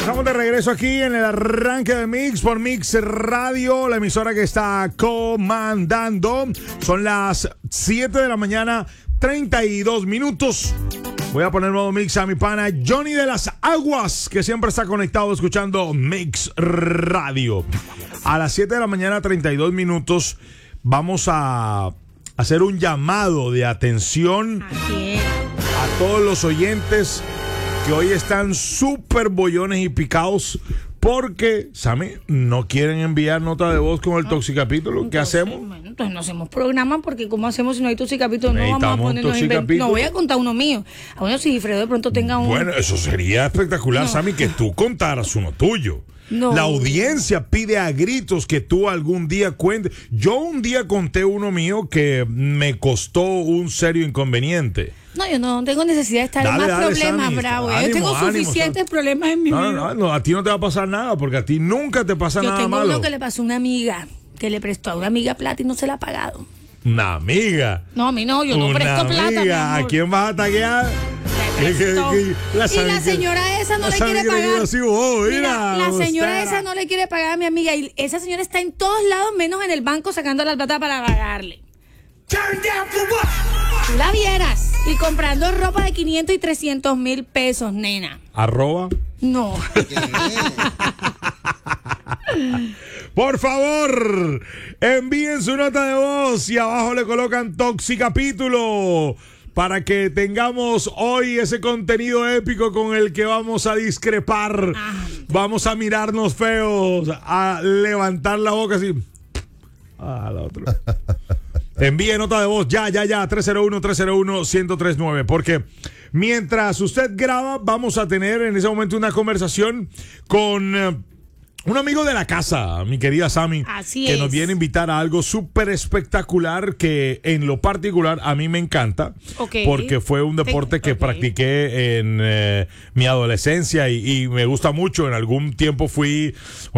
Estamos de regreso aquí en el arranque de Mix por Mix Radio, la emisora que está comandando. Son las 7 de la mañana, 32 minutos. Voy a poner modo Mix a mi pana Johnny de las Aguas, que siempre está conectado escuchando Mix Radio. A las 7 de la mañana, 32 minutos, vamos a hacer un llamado de atención a todos los oyentes que hoy están súper bollones y picados porque, Sammy, no quieren enviar nota de voz con el Toxicapítulo. ¿Qué hacemos? Bueno, entonces no hacemos programa porque ¿cómo hacemos si no hay Toxicapítulo? No vamos a ponernos no voy a contar uno mío. Bueno, si Fredo de pronto tenga uno. Bueno, eso sería espectacular, Sammy, que tú contaras uno tuyo. No. La audiencia pide a gritos que tú algún día cuentes. Yo un día conté uno mío que me costó un serio inconveniente. No, yo no tengo necesidad de estar en más problemas, Sammy, bravo. Yo tengo suficientes problemas en mi vida. No, a ti no te va a pasar nada, porque a ti nunca te pasa nada malo. Yo tengo uno que le pasó a una amiga, que le prestó a una amiga plata y no se la ha pagado. ¿Una amiga? No, a mí no, yo no presto plata. ¿A quién vas a taguear? Y la señora esa no le quiere pagar. La señora esa no le quiere pagar a mi amiga. Y esa señora está en todos lados, menos en el banco, sacando la plata para pagarle. Tú la vieras. Y comprando ropa de 500 y 300 mil pesos, nena. ¿Arroba? No. Por favor, envíen su nota de voz y abajo le colocan Toxicapítulo para que tengamos hoy ese contenido épico con el que vamos a discrepar. Vamos a mirarnos feos, a levantar la boca así. La otra. Envíe nota de voz ya, 301-301-1039, porque mientras usted graba, vamos a tener en ese momento una conversación con un amigo de la casa, mi querida Sammy, que nos viene a invitar a algo súper espectacular que en lo particular a mí me encanta, porque fue un deporte que practiqué en mi adolescencia y me gusta mucho. En algún tiempo fui